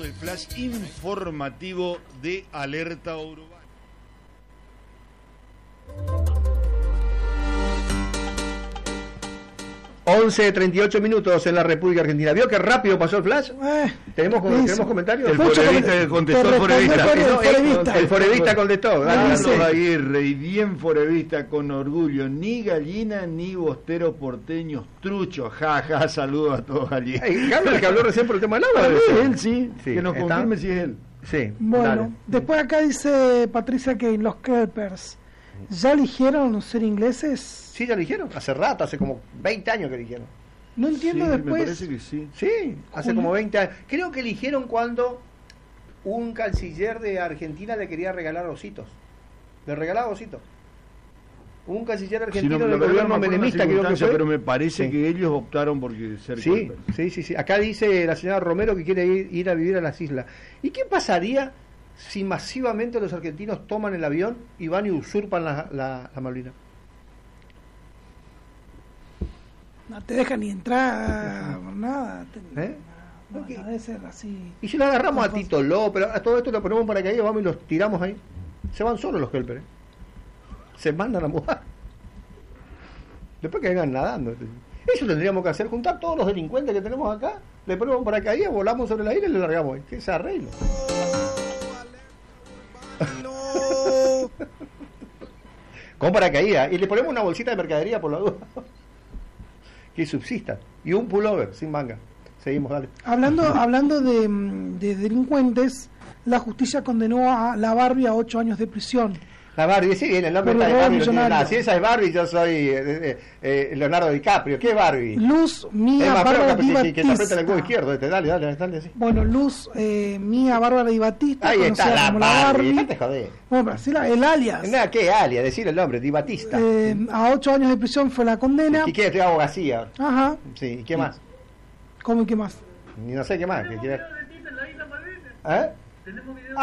del flash informativo de Alerta Urbana. $11:38 en la República Argentina. ¿Vio qué rápido pasó el flash? ¿Tenemos comentarios? El forevista contestó el forevista. El forevista contestó. Carlos Aguirre, y bien forevista, con orgullo. Ni gallina ni bosteros porteños truchos. Ja, saludos a todos allí. Carlos, que habló recién por el tema del agua. Él sí, que nos confirme si es él. Sí. Bueno, dale. Después acá dice Patricia que los Kelpers ¿ya eligieron ser ingleses? Sí, ya eligieron. Hace rato, hace como 20 años que eligieron. No entiendo Sí, después. me parece que sí. Sí, hace como 20 años. Creo que eligieron cuando un canciller de Argentina le quería regalar ositos. Le regalaba ositos. Un canciller argentino del gobierno menemista, creo que fue. Pero me parece que ellos optaron por ser sí. Acá dice la señora Romero que quiere ir a vivir a las islas. ¿Y qué pasaría si masivamente los argentinos toman el avión y van y usurpan la Malvinas? No te dejan ni entrar, nada. No, Okay. debe ser así. Y si lo agarramos a Tito Ló, pero a todo esto lo ponemos para que ahí vamos y los tiramos ahí. Se van solos los Kelper, se mandan a mudar. Después que vengan nadando. Eso tendríamos que hacer, juntar todos los delincuentes que tenemos acá, le ponemos para que ahí, volamos sobre la isla y le largamos ahí. Que se arregle. Con paracaídas. Y le ponemos una bolsita de mercadería por la duda. Que subsista. Y un pullover sin manga. Seguimos, dale. Hablando de delincuentes, la justicia condenó a la Barbie a 8 años de prisión. La Barbie, sí, el nombre está de Barbie. Si esa es Barbie, yo soy Leonardo DiCaprio. ¿Qué es Barbie? Luz Mía Bárbara Di que te aprieta el huevo Batista. izquierdo. Dale, sí. Bueno, Luz Mía Bárbara Di Batista. Ahí está conocida la como Barbie. ¿Qué te jodés? Bueno, pero así el alias. Nada, ¿qué alias? Decir el nombre, Di Batista. A 8 años de prisión fue la condena. ¿Y qué? Te abogacía. Ajá. Sí, ¿y qué más? ¿Cómo y qué más? Ni no sé qué más. ¿Qué quiere? Tenemos video.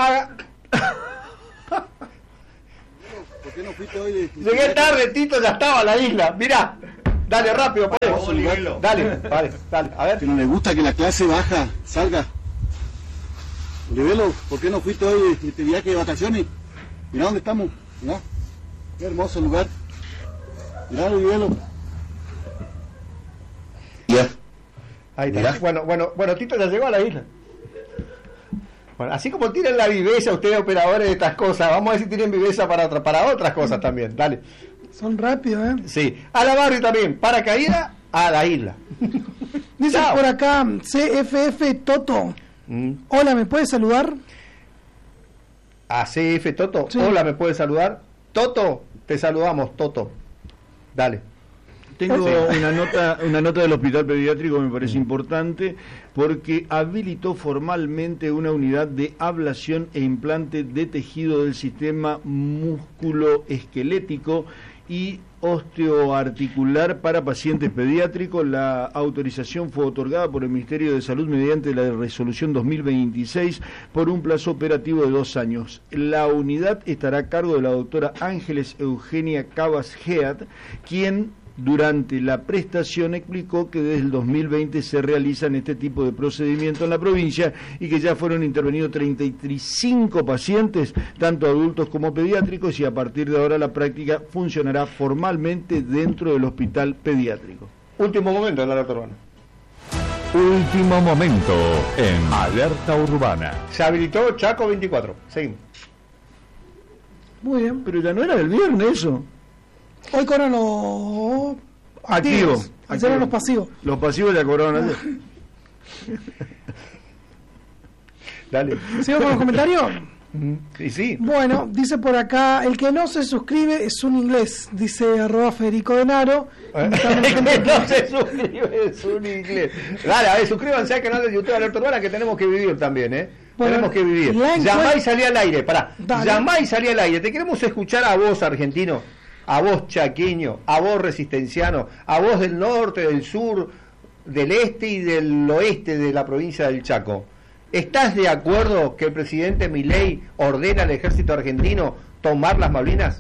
¿Por qué no fuiste hoy? Llegué tarde, Tito, ya estaba en la isla. Mirá, dale rápido, dale, a ver. Que no le gusta que la clase baja salga. Olivelo, ¿por qué no fuiste hoy este viaje de vacaciones? Mirá dónde estamos, mirá. Qué hermoso lugar. Mirá, Olivelo. Ya. Ahí está. Bueno, Tito ya llegó a la isla. Bueno, así como tienen la viveza ustedes operadores de estas cosas, vamos a ver si tienen viveza para otras cosas también, dale. Son rápidos, Sí, a la Barbie también, paracaídas a la isla. Dice por acá CFF Toto. Hola, ¿me puedes saludar? A CF Toto, sí. Hola, ¿me puedes saludar? Toto, te saludamos, Toto. Dale. Tengo una nota del Hospital Pediátrico que me parece importante porque habilitó formalmente una unidad de ablación e implante de tejido del sistema musculoesquelético y osteoarticular para pacientes pediátricos. La autorización fue otorgada por el Ministerio de Salud mediante la resolución 2026 por un plazo operativo de 2 años. La unidad estará a cargo de la doctora Ángeles Eugenia Cabas Geat, quien durante la prestación explicó que desde el 2020 se realizan este tipo de procedimientos en la provincia y que ya fueron intervenidos 35 pacientes, tanto adultos como pediátricos, y a partir de ahora la práctica funcionará formalmente dentro del hospital pediátrico. Último momento en la alerta urbana. Último momento en Alerta Urbana. Se habilitó Chaco 24. Seguimos. Muy bien. Pero ya no era del viernes eso. Hoy cobran los activos. Ayer eran los pasivos. Los pasivos ya cobraron ayer. Dale. ¿Sigo con los comentarios? Sí. Bueno, dice por acá, el que no se suscribe es un inglés, dice @Federico Denaro. El que no se suscribe es un inglés. Dale, a ver, suscríbanse al canal de YouTube Alerta Urbana, que tenemos que vivir también, Bueno, tenemos que vivir. Llamá y salí al aire, llamá y salí al aire. Te queremos escuchar a vos, argentino, a vos, chaqueño, a vos, resistenciano, a vos del norte, del sur, del este y del oeste de la provincia del Chaco. ¿Estás de acuerdo que el presidente Milei ordena al ejército argentino tomar las Malvinas?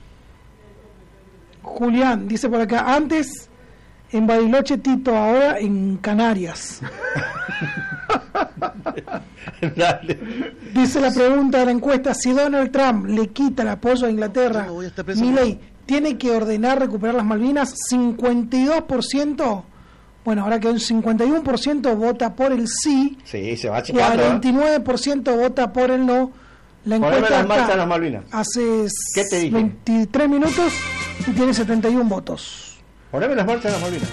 Julián dice por acá, antes en Bariloche, Tito, ahora en Canarias. Dice la pregunta de la encuesta: si Donald Trump le quita el apoyo a Inglaterra, Milei tiene que ordenar recuperar las Malvinas. 52%, bueno, ahora que un 51% vota por el sí, se va achicando, 49% vota por el no. La encuesta en marcha las Malvinas. Hace 23 minutos y tiene 71 votos. Poneme las marchas de las Malvinas.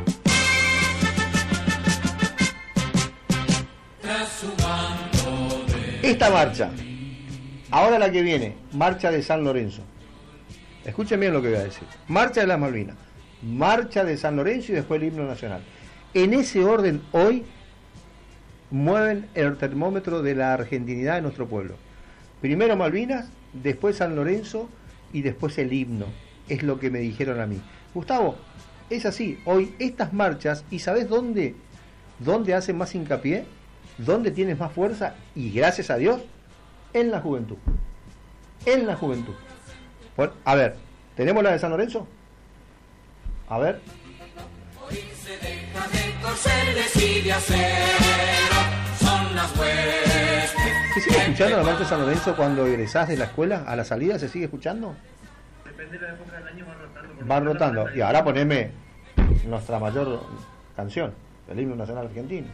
Esta marcha, ahora la que viene, marcha de San Lorenzo. Escuchen bien lo que voy a decir. Marcha de las Malvinas, marcha de San Lorenzo y después el himno nacional. En ese orden hoy mueven el termómetro de la argentinidad de nuestro pueblo. Primero Malvinas, después San Lorenzo y después el himno. Es lo que me dijeron a mí. Gustavo, es así. Hoy estas marchas, ¿y sabés dónde hacen más hincapié? ¿Dónde tienes más fuerza? Y gracias a Dios, en la juventud. En la juventud. Bueno, a ver, ¿tenemos la de San Lorenzo? A ver. Hoy se deja de torcer, decide acero, son las huestes. ¿Se sigue escuchando la marcha de San Lorenzo cuando egresás de la escuela? ¿A la salida se sigue escuchando? Depende de la época del año, va rotando. Y ahora poneme nuestra mayor canción, el himno nacional argentino.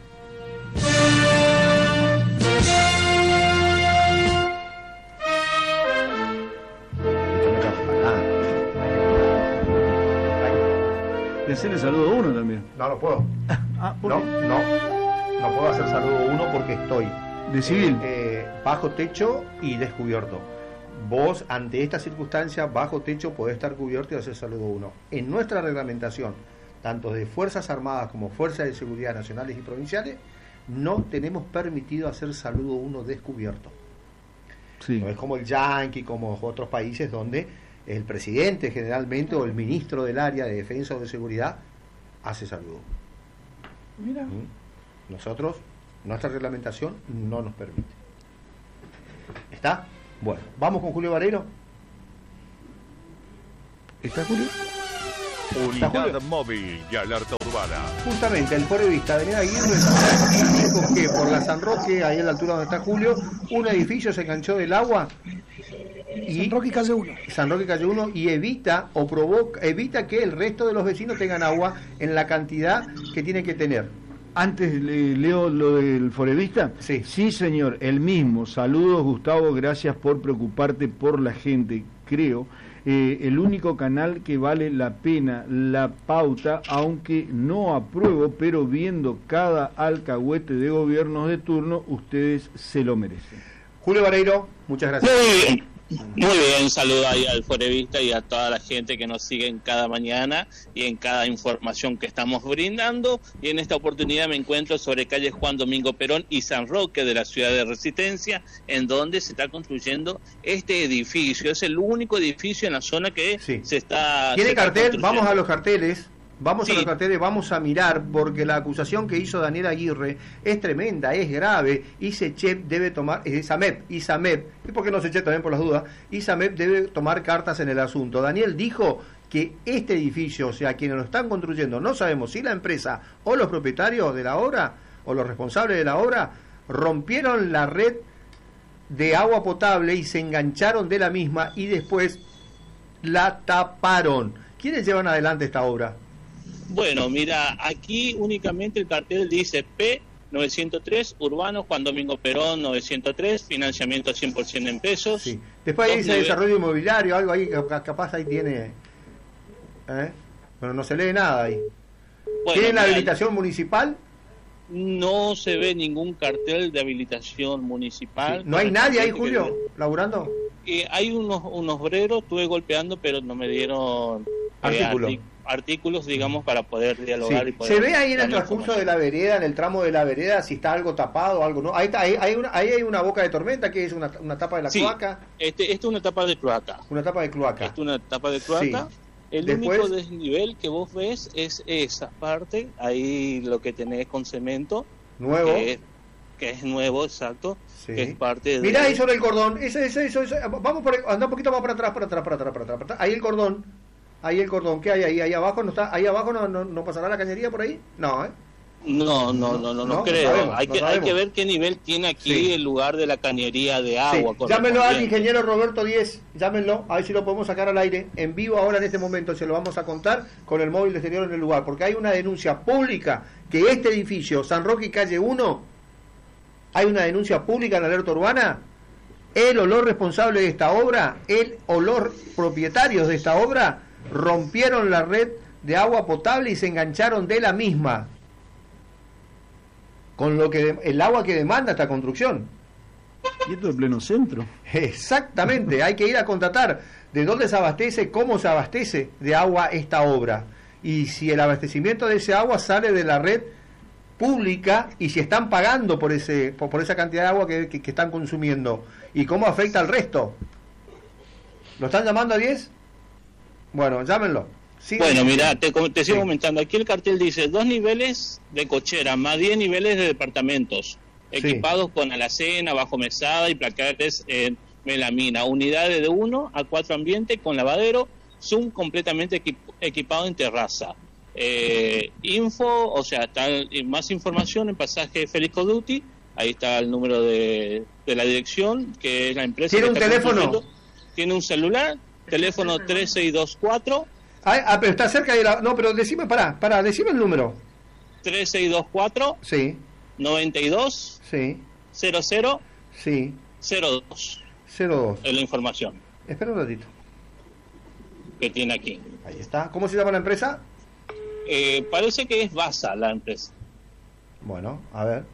Y hacerle saludo a uno también. No lo puedo. No puedo hacer saludo a uno porque estoy de civil, bajo techo y descubierto. Vos, ante esta circunstancia, bajo techo, podés estar cubierto y hacer saludo a uno. En nuestra reglamentación, tanto de Fuerzas Armadas como Fuerzas de Seguridad Nacionales y Provinciales, no tenemos permitido hacer saludo a uno descubierto. Sí. No es como el Yankee, como otros países donde el presidente generalmente o el ministro del área de defensa o de seguridad hace saludo. Mira. Nosotros, nuestra reglamentación no nos permite. ¿Está? Bueno, vamos con Julio Vareiro. ¿Está Julio? Unidad móvil y alerta urbana. Justamente, el forevista Daniel Aguirre dijo que por la San Roque, ahí a la altura donde está Julio, un edificio se enganchó del agua. Y San Roque calle 1. San Roque calle 1 y evita que el resto de los vecinos tengan agua en la cantidad que tienen que tener. Antes leo lo del forevista. Sí, señor, el mismo. Saludos, Gustavo, gracias por preocuparte por la gente. Creo el único canal que vale la pena La Pauta, aunque no apruebo, pero viendo cada alcahuete de gobiernos de turno, ustedes se lo merecen. Julio Vareiro, muchas gracias. Muy bien, saludo ahí al forevista y a toda la gente que nos sigue en cada mañana y en cada información que estamos brindando. Y en esta oportunidad me encuentro sobre calle Juan Domingo Perón y San Roque de la ciudad de Resistencia, en donde se está construyendo este edificio. Es el único edificio en la zona que se está... ¿Tiene cartel? Vamos a los carteles. Vamos a los carteles, vamos a mirar, porque la acusación que hizo Daniel Aguirre es tremenda, es grave. ISECHEP debe tomar, ISAMEP, ¿y por qué no SECHEP también por las dudas? ISAMEP debe tomar cartas en el asunto. Daniel dijo que este edificio, o sea, quienes lo están construyendo, no sabemos si la empresa o los propietarios de la obra, o los responsables de la obra, rompieron la red de agua potable y se engancharon de la misma y después la taparon. ¿Quiénes llevan adelante esta obra? Bueno, mira, aquí únicamente el cartel dice P903, Urbano, Juan Domingo Perón 903, financiamiento 100% en pesos. Sí. Después ahí dice desarrollo inmobiliario, algo ahí, capaz ahí tiene... Pero no se lee nada ahí. Bueno, ¿tienen la habilitación municipal? No se ve ningún cartel de habilitación municipal. Sí. ¿No hay nadie ahí, Julio, laburando? Hay unos obreros, estuve golpeando, pero no me dieron... artículos, digamos, para poder dialogar. Sí. Y poder... ¿Se ve ahí en el transcurso de la vereda, en el tramo de la vereda, si está algo tapado o algo? ¿No? Ahí está, ahí hay una boca de tormenta, que es una tapa de la cloaca. Esto es una tapa de cloaca. Una tapa de cloaca. Esto es una tapa de cloaca. Sí. El único desnivel que vos ves es esa parte, ahí lo que tenés con cemento. Nuevo. Que es nuevo, exacto. Sí. Que es parte de... Mirá ahí sobre el cordón. Ese. Vamos anda un poquito más para atrás. Ahí el cordón. Ahí el cordón, ¿qué hay ahí? Ahí abajo no está, ahí abajo no pasará la cañería por ahí. No, No creo. Sabemos, hay que ver qué nivel tiene aquí el lugar de la cañería de agua. Sí. Llámenlo al ingeniero Roberto 10, llámenlo, a ver si lo podemos sacar al aire, en vivo ahora en este momento, se lo vamos a contar con el móvil de exterior en el lugar, porque hay una denuncia pública que este edificio, San Roque calle 1, hay una denuncia pública en la alerta urbana, el olor responsable de esta obra, el olor propietarios de esta obra, rompieron la red de agua potable y se engancharon de la misma, con lo que el agua que demanda esta construcción. Y esto es pleno centro. Exactamente, hay que ir a contratar de dónde se abastece, cómo se abastece de agua esta obra, y si el abastecimiento de ese agua sale de la red pública y si están pagando por esa cantidad de agua que están consumiendo, y cómo afecta al resto. ¿Lo están llamando a 10? Bueno, llámenlo. Bueno, mira, te sigo comentando. Aquí el cartel dice 2 niveles de cochera, más 10 niveles de departamentos, equipados con alacena, bajo mesada y placares en melamina. Unidades de 1 a 4 ambientes con lavadero, Zoom completamente equipado en terraza. Info, o sea, está más información en pasaje Félix Coduti. Ahí está el número de la dirección, que es la empresa. ¿Tiene un teléfono? Tiene un celular, teléfono 3624. Pero está cerca de la... No, pero decime, pará, decime el número. 3624. Sí. 92. Sí. 00. Sí. 02. 02. Es la información. Espera un ratito. Que tiene aquí. Ahí está. ¿Cómo se llama la empresa? Parece que es Basa la empresa. Bueno, a ver.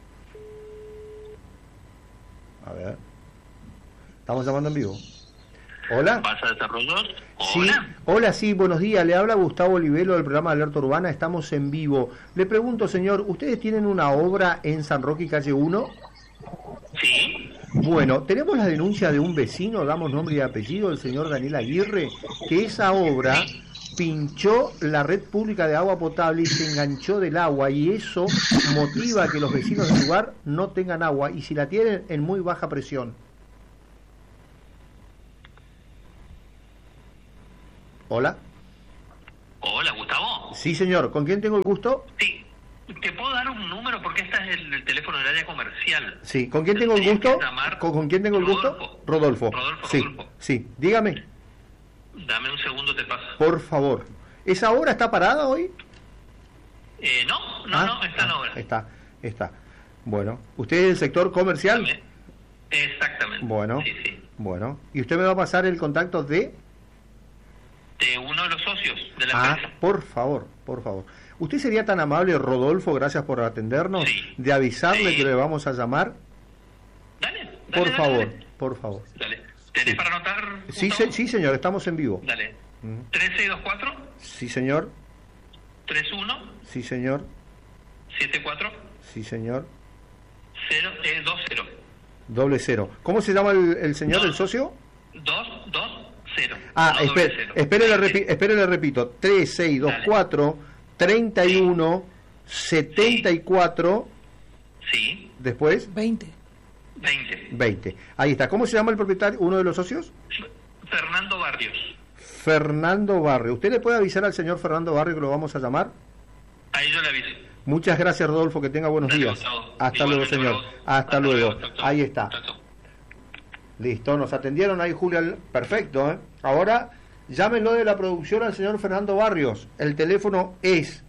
Estamos llamando en vivo. Hola. ¿Basa Desarrollos? Sí, hola, sí, buenos días. Le habla Gustavo Olivelo del programa Alerta Urbana. Estamos en vivo. Le pregunto, señor, ¿ustedes tienen una obra en San Roque calle 1? Sí. Bueno, tenemos la denuncia de un vecino, damos nombre y apellido, el señor Daniel Aguirre, que esa obra pinchó la red pública de agua potable y se enganchó del agua, y eso motiva que los vecinos del lugar no tengan agua, y si la tienen, en muy baja presión. Hola. Hola, Gustavo. Sí, señor. ¿Con quién tengo el gusto? Sí. ¿Te puedo dar un número? Porque este es el teléfono del área comercial. Sí. ¿Con quién tengo el gusto? ¿Con quién tengo el gusto? Rodolfo. Sí. Sí. Dígame. Dame un segundo, te paso. Por favor. ¿Esa obra está parada hoy? No, está en obra. Está. Bueno. ¿Usted es del sector comercial? Exactamente. Bueno. Sí. Bueno. ¿Y usted me va a pasar el contacto de uno de los socios de la empresa? Por favor. ¿Usted sería tan amable, Rodolfo, gracias por atendernos, de avisarle que le vamos a llamar? Dale. Por favor. Dale. ¿Tenés para anotar? Sí, señor, estamos en vivo. Dale. 3624. Sí, señor. 31. Sí, señor. 74. Sí, señor. 20. 00. ¿Cómo se llama el señor, el socio? 220. Espere, le repito. 3624 31 74. Sí. Después 20. Ahí está. ¿Cómo se llama el propietario, uno de los socios? Fernando Barrios. ¿Usted le puede avisar al señor Fernando Barrios que lo vamos a llamar? Ahí yo le aviso. Muchas gracias, Rodolfo, que tenga buenos días. Hasta luego, señor. Hasta luego. Ahí está. Listo, nos atendieron ahí, Julia. Perfecto, ¿eh? Ahora, llámenlo de la producción al señor Fernando Barrios. El teléfono es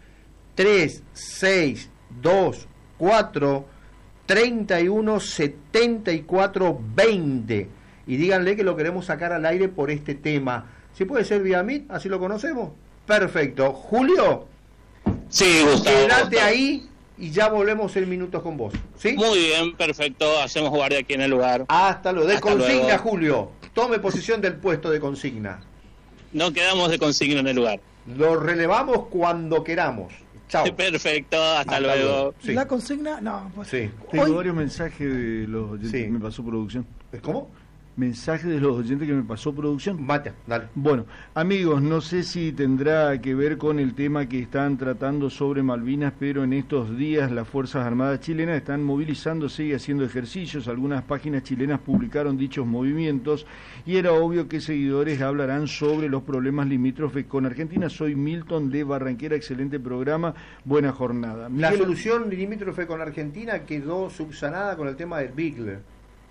3624 31 74 20. Y díganle que lo queremos sacar al aire por este tema. Si puede ser vía Meet, así lo conocemos. Perfecto. Julio. Sí, Gustavo. Quédate ahí y ya volvemos en minutos con vos. ¿Sí? Muy bien, perfecto. Hacemos guardia aquí en el lugar. Hasta luego. Hasta consigna, luego. Julio. Tome posición del puesto de consigna. No quedamos de consigna en el lugar. Lo relevamos cuando queramos. Chao. Perfecto, hasta luego. Sí. La consigna, no, pues. Sí. Tengo varios mensajes de los... Sí. Me pasó producción. ¿Cómo? mensajes de los oyentes que me pasó producción. Mate, dale. Bueno, amigos, no sé si tendrá que ver con el tema que están tratando sobre Malvinas, pero en estos días las Fuerzas Armadas chilenas están movilizándose y haciendo ejercicios. Algunas páginas chilenas publicaron dichos movimientos y era obvio que seguidores hablarán sobre los problemas limítrofes con Argentina. Soy Milton de Barranquera, excelente programa, buena jornada. La solución limítrofe con Argentina quedó subsanada con el tema del Bigler.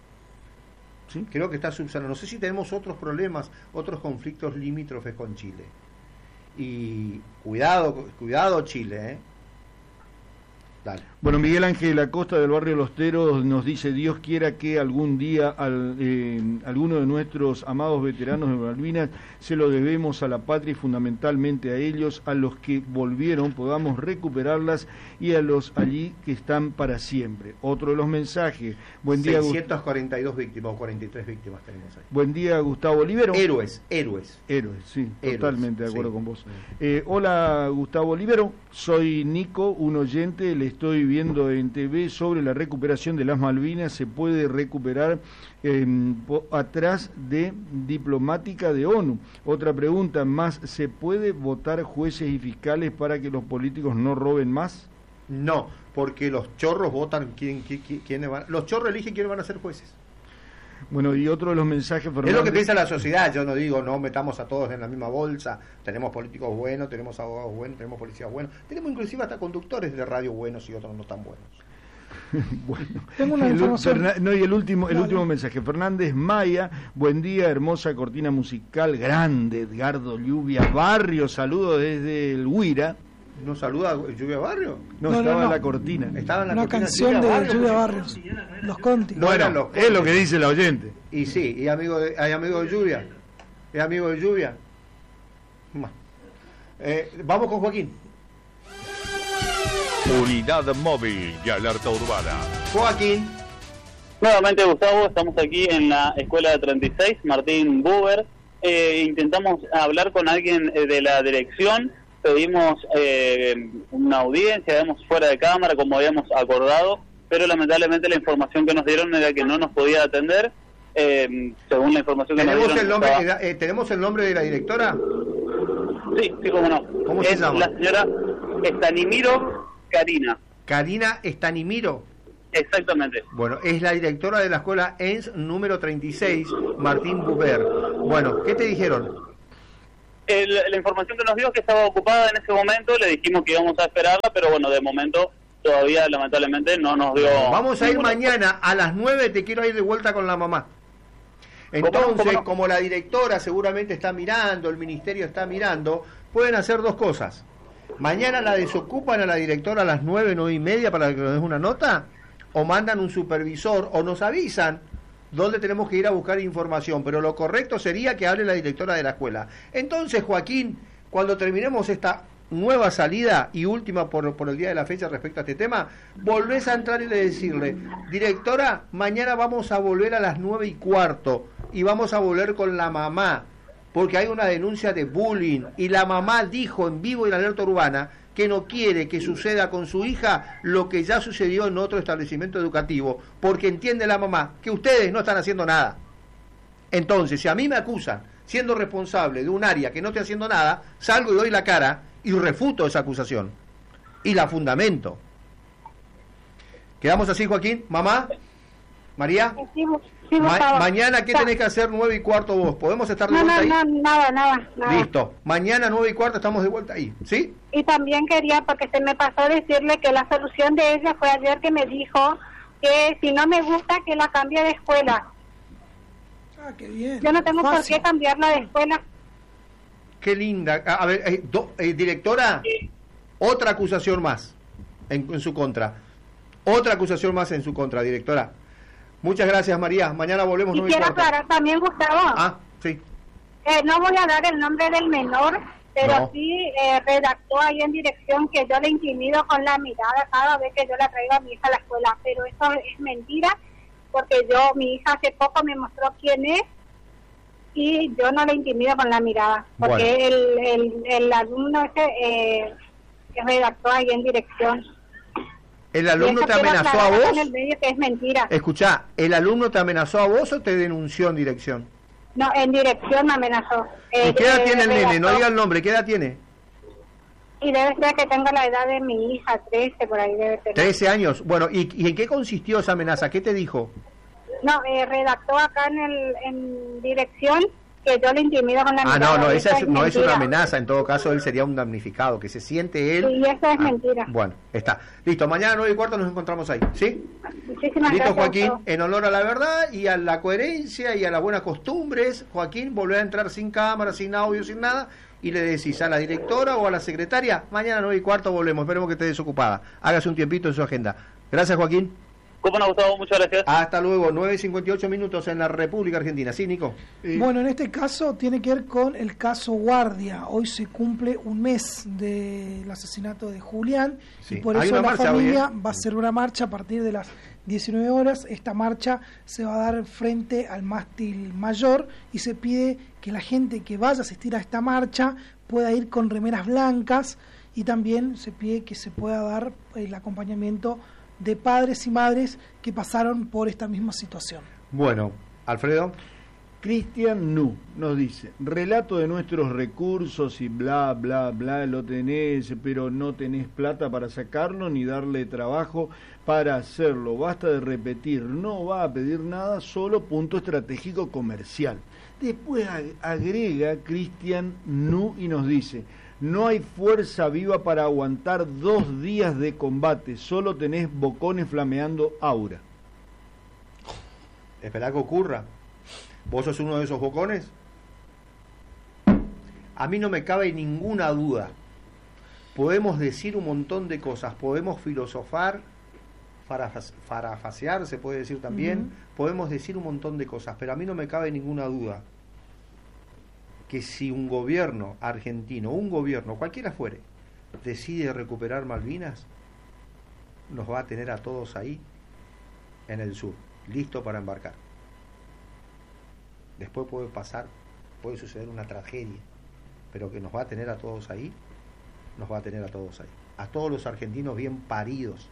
¿Sí? Creo que está subsanado. No sé si tenemos otros problemas, otros conflictos limítrofes con Chile. Y cuidado Chile, ¿eh? Dale. Bueno, Miguel Ángel Acosta del barrio Los Teros nos dice: Dios quiera que algún día alguno de nuestros amados veteranos de Malvinas se lo debemos a la patria y fundamentalmente a ellos, a los que volvieron, podamos recuperarlas y a los allí que están para siempre. Otro de los mensajes: buen día. 642 víctimas o 43 víctimas tenemos ahí. Buen día, Gustavo Olivero. Héroes, sí, héroes, totalmente de acuerdo, sí, con vos. Sí. Hola, Gustavo Olivero, soy Nico, un oyente, le estoy viendo en TV sobre la recuperación de las Malvinas. Se puede recuperar atrás de diplomática de ONU. Otra pregunta más: ¿se puede votar jueces y fiscales para que los políticos no roben más? No, porque los chorros votan quiénes van. Los chorros eligen quiénes van a ser jueces. Bueno, y otro de los mensajes, Fernández... Es lo que piensa la sociedad. Yo no digo no metamos a todos en la misma bolsa. Tenemos políticos buenos, tenemos abogados buenos, tenemos policías buenos, tenemos inclusive hasta conductores de radio buenos y otros no tan buenos. Bueno, tengo una información. Y el último mensaje, Fernández Maya: buen día, hermosa cortina musical, grande Edgardo Lluvia Barrio, saludo desde el Huira. ¿No saluda Lluvia Barrio? No, estaba en la cortina. Estaba en la una cortina canción de Lluvia Barrios, Los Conti. No eran los Conti. Es lo que dice la oyente. Y sí, hay amigo de Lluvia. ¿Es amigo de Lluvia? Vamos con Joaquín. Unidad móvil y alerta urbana. Joaquín. Nuevamente, Gustavo, estamos aquí en la escuela de 36, Martín Buber. Intentamos hablar con alguien de la dirección. Pedimos una audiencia, digamos, fuera de cámara, como habíamos acordado, pero lamentablemente la información que nos dieron era que no nos podía atender. Según la información que nos dieron... ¿Tenemos el nombre de la directora? Sí, cómo no. ¿Cómo se llama? La señora Estanimiro Karina. ¿Karina Estanimiro? Exactamente. Bueno, es la directora de la escuela ENS número 36, Martín Buber. Bueno, ¿qué te dijeron? La información que nos dio es que estaba ocupada en ese momento. Le dijimos que íbamos a esperarla, pero bueno, de momento todavía lamentablemente no nos dio... Vamos a ir mañana a las 9, te quiero ir de vuelta con la mamá. Entonces, como la directora seguramente está mirando, el ministerio está mirando, pueden hacer dos cosas. Mañana la desocupan a la directora a las 9, 9:30 para que nos des una nota, o mandan un supervisor, o nos avisan dónde tenemos que ir a buscar información, pero lo correcto sería que hable la directora de la escuela. Entonces, Joaquín, cuando terminemos esta nueva salida y última por el día de la fecha respecto a este tema, volvés a entrar y decirle: directora, mañana vamos a volver a las 9:15 y vamos a volver con la mamá, porque hay una denuncia de bullying y la mamá dijo en vivo en la alerta urbana que no quiere que suceda con su hija lo que ya sucedió en otro establecimiento educativo, porque entiende la mamá que ustedes no están haciendo nada. Entonces, si a mí me acusan siendo responsable de un área que no estoy haciendo nada, salgo y doy la cara y refuto esa acusación y la fundamento. ¿Quedamos así, Joaquín? ¿Mamá? ¿María? Mañana, ¿qué tenés que hacer 9:15 vos? ¿Podemos estar de vuelta ahí? Nada. Listo. Mañana 9:15 estamos de vuelta ahí, ¿sí? Y también quería, porque se me pasó decirle que la solución de ella fue ayer que me dijo que si no me gusta que la cambie de escuela. Ah, qué bien. Yo no tengo por qué cambiarla de escuela. Qué linda. A ver, directora, otra acusación más en su contra. Otra acusación más en su contra, directora. Muchas gracias, María. Mañana volvemos. Y quiero aclarar también, Gustavo. Sí. No voy a dar el nombre del menor, pero sí redactó ahí en dirección que yo le intimido con la mirada cada vez que yo la traigo a mi hija a la escuela. Pero eso es mentira, porque mi hija hace poco me mostró quién es y yo no le intimido con la mirada, porque el alumno ese redactó ahí en dirección. ¿El alumno te amenazó a vos? En el medio que es mentira. Escuchá, ¿el alumno te amenazó a vos o te denunció en dirección? No, en dirección me amenazó. ¿Y qué edad tiene el nene? No diga el nombre, ¿qué edad tiene? Y debe ser que tenga la edad de mi hija, 13, por ahí debe tener. 13 años. Bueno, ¿y en qué consistió esa amenaza? ¿Qué te dijo? No, redactó acá en dirección que yo le intimido con la mirada. No, esa no es una amenaza, en todo caso él sería un damnificado, que se siente él. Sí, eso es mentira. Bueno, está. Listo, mañana 9:15 nos encontramos ahí, ¿sí? Muchísimas Listo, gracias, Joaquín, en honor a la verdad y a la coherencia y a las buenas costumbres, Joaquín, volver a entrar sin cámara, sin audio, sin nada, y le decís a la directora o a la secretaria, mañana 9:15 volvemos, esperemos que esté desocupada. Hágase un tiempito en su agenda. Gracias, Joaquín. ¿Cómo nos ha gustado? Muchas gracias. Hasta luego, 9:58 minutos en la República Argentina. Sí, Nico. Bueno, en este caso tiene que ver con el caso Guardia. Hoy se cumple un mes del asesinato de Julián, y por eso la familia va a hacer una marcha a partir de las 19 horas. Esta marcha se va a dar frente al mástil mayor y se pide que la gente que vaya a asistir a esta marcha pueda ir con remeras blancas, y también se pide que se pueda dar el acompañamiento de padres y madres que pasaron por esta misma situación. Bueno, Alfredo. Cristian Nu nos dice: relato de nuestros recursos y bla, bla, bla, lo tenés, pero no tenés plata para sacarlo ni darle trabajo para hacerlo. Basta de repetir, no va a pedir nada, solo punto estratégico comercial. Después agrega Cristian Nu y nos dice: no hay fuerza viva para aguantar 2 días de combate, solo tenés bocones flameando aura. Esperá que ocurra. ¿Vos sos uno de esos bocones? A mí no me cabe ninguna duda. Podemos decir un montón de cosas, podemos filosofar, farafasear, se puede decir también, podemos decir un montón de cosas, pero a mí no me cabe ninguna duda que si un gobierno argentino, un gobierno, cualquiera fuere, decide recuperar Malvinas, nos va a tener a todos ahí, en el sur, listo para embarcar. Después puede suceder una tragedia, pero que nos va a tener a todos ahí, nos va a tener a todos ahí. A todos los argentinos bien paridos.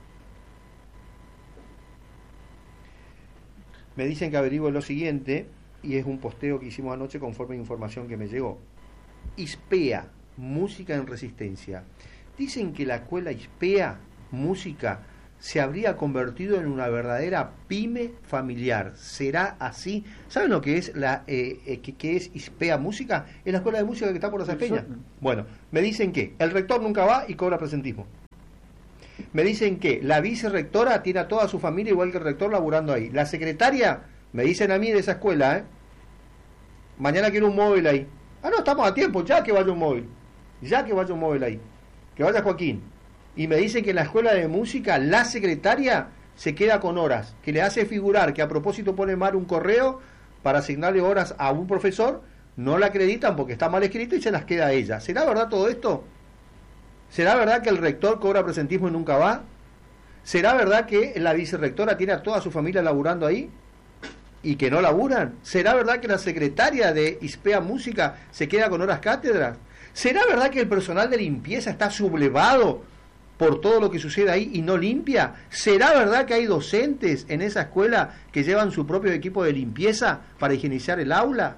Me dicen que averigüe lo siguiente, y es un posteo que hicimos anoche conforme a información que me llegó. ISPEA, Música en Resistencia. Dicen que la escuela ISPEA, Música, se habría convertido en una verdadera pyme familiar. ¿Será así? ¿Saben lo que es que es ISPEA Música? Es la escuela de música que está por las Peñas. Bueno, me dicen que el rector nunca va y cobra presentismo. Me dicen que la vicerrectora tiene a toda su familia igual que el rector laburando ahí. La secretaria, me dicen a mí de esa escuela, mañana quiero un móvil ahí. No, estamos a tiempo, ya que vaya un móvil. Ya que vaya un móvil ahí. Que vaya Joaquín. Y me dicen que en la escuela de música la secretaria se queda con horas, que le hace figurar que a propósito pone mal un correo para asignarle horas a un profesor, no la acreditan porque está mal escrito y se las queda a ella. ¿Será verdad todo esto? ¿Será verdad que el rector cobra presentismo y nunca va? ¿Será verdad que la vicerrectora tiene a toda su familia laburando ahí y que no laburan? ¿Será verdad que la secretaria de ISPEA Música se queda con horas cátedras? ¿Será verdad que el personal de limpieza está sublevado por todo lo que sucede ahí y no limpia? ¿Será verdad que hay docentes en esa escuela que llevan su propio equipo de limpieza para higienizar el aula?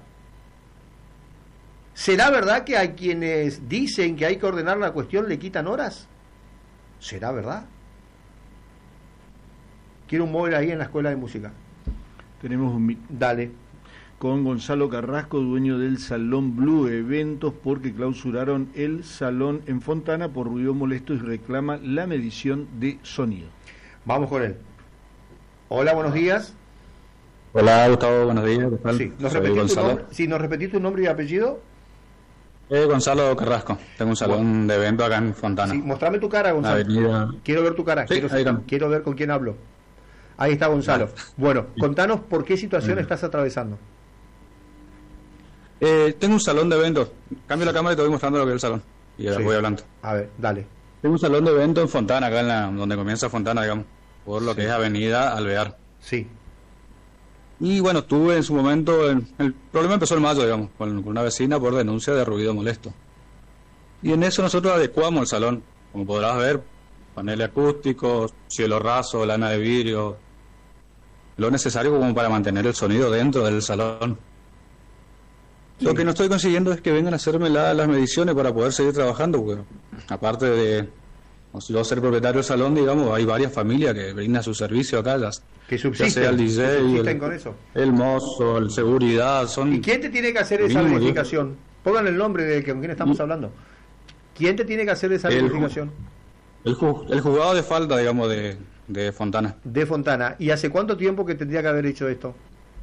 ¿Será verdad que hay quienes dicen que hay que ordenar la cuestión le quitan horas? ¿Será verdad? Quiero un móvil ahí en la escuela de música. Tenemos un Dale. Con Gonzalo Carrasco, dueño del Salón Blue Eventos, porque clausuraron el salón en Fontana por ruido molesto y reclama la medición de sonido. Vamos con él. Hola, buenos días. Hola, Gustavo, buenos días. ¿Qué tal? Sí, ¿nos repetís tu nombre y apellido? Gonzalo Carrasco. Tengo un salón de evento acá en Fontana. Sí, mostrame tu cara, Gonzalo. Avenida... Quiero ver tu cara. Sí, quiero ver con quién hablo. Ahí está Gonzalo. Vale. Bueno, contanos por qué situación estás atravesando. Tengo un salón de eventos. Cambio la cámara y te voy mostrando lo que es el salón. Y ahora voy hablando. A ver, dale. Tengo un salón de eventos en Fontana, acá donde comienza Fontana, digamos. Por lo que es Avenida Alvear. Sí. Y bueno, tuve en su momento... el problema empezó en mayo, digamos, con una vecina por denuncia de ruido molesto. Y en eso nosotros adecuamos el salón. Como podrás ver, paneles acústicos, cielo raso, lana de vidrio, lo necesario como para mantener el sonido dentro del salón. Sí. Lo que no estoy consiguiendo es que vengan a hacerme las mediciones para poder seguir trabajando, porque aparte de yo ser propietario del salón, digamos, hay varias familias que brindan su servicio acá, ya sea el DJ, el mozo, el seguridad. ¿Y quién te tiene que hacer esa verificación? Pongan el nombre de con quién estamos hablando. ¿Quién te tiene que hacer esa verificación? El juzgado de falta, digamos, de Fontana. De Fontana. ¿Y hace cuánto tiempo que tendría que haber hecho esto?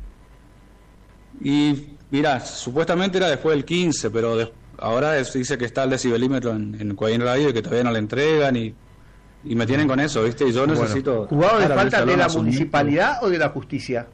Y mira, supuestamente era después del 15, pero ahora dice que está el decibelímetro en Coahuila Radio y que todavía no le entregan y me tienen con eso, ¿viste? Y yo necesito... ¿Juzgado de falta de la municipalidad o de la justicia?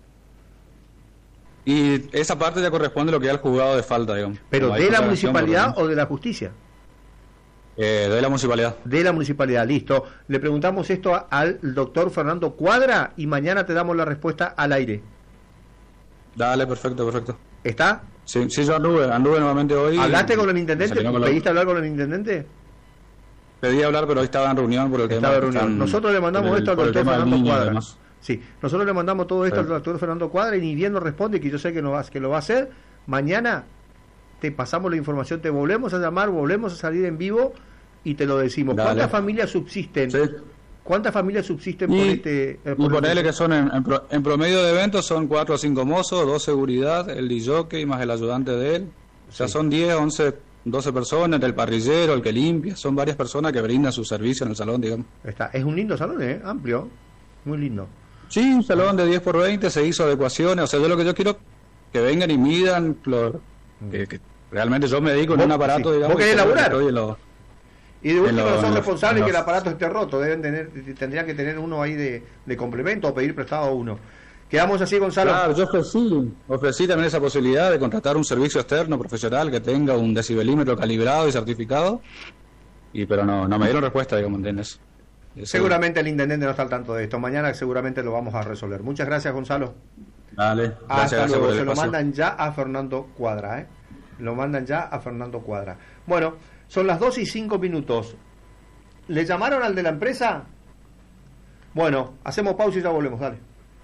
Y esa parte ya corresponde a lo que es el juzgado de falta, digamos. ¿Pero de la municipalidad o de la justicia? De la municipalidad. De la municipalidad, listo. Le preguntamos esto al doctor Fernando Cuadra y mañana te damos la respuesta al aire. Dale, perfecto. ¿Está? Sí, yo anduve nuevamente hoy. ¿Hablaste con el intendente? ¿Pediste hablar con el intendente? Pedí hablar, pero hoy estaba en reunión por el tema. Nosotros le mandamos esto al doctor Fernando Cuadra. Sí, nosotros le mandamos todo esto al doctor Fernando Cuadra y ni bien nos responde, que yo sé que lo va a hacer. Mañana te pasamos la información, te volvemos a llamar, volvemos a salir en vivo y te lo decimos. Dale. ¿Cuántas familias subsisten? Sí. ¿Cuántas familias subsisten por este...? Y ponele que son en promedio de eventos son 4 o 5 mozos, 2 seguridad, el DJ más el ayudante de él. O sea, son 10, 11, 12 personas, el parrillero, el que limpia. Son varias personas que brindan su servicio en el salón, digamos. Es un lindo salón, amplio, muy lindo. Sí, un salón de 10 por 20, se hizo adecuaciones. O sea, yo lo que yo quiero que vengan y midan, que realmente yo me dedico en un aparato, digamos. ¿Vos querés laburar? Y de último no son responsables que el aparato esté roto, tendrían que tener uno ahí de complemento o pedir prestado a uno. Quedamos así, Gonzalo. Claro, yo ofrecí también esa posibilidad de contratar un servicio externo profesional que tenga un decibelímetro calibrado y certificado, pero no me dieron respuesta, digamos, ¿entiendes? Seguramente el intendente no está al tanto de esto. Mañana seguramente lo vamos a resolver. Muchas gracias, Gonzalo. Dale, gracias luego. Se lo mandan ya a Fernando Cuadra, Lo mandan ya a Fernando Cuadra. Bueno, son las 2:05. ¿Le llamaron al de la empresa? Bueno, hacemos pausa y ya volvemos, dale.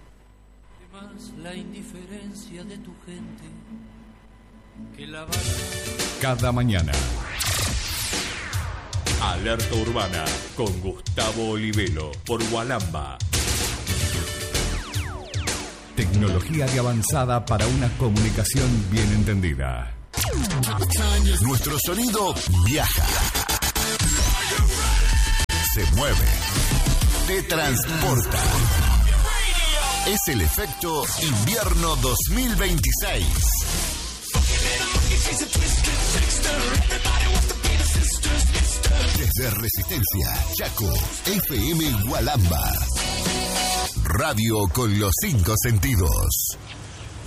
La indiferencia de tu gente que la... Cada mañana Alerta Urbana con Gustavo Olivelo por Gualamba. Tecnología de avanzada para una comunicación bien entendida. Nuestro sonido viaja, se mueve, te transporta. Es el efecto Invierno 2026. Desde Resistencia, Chaco, FM Gualamba. Radio con los 5 sentidos.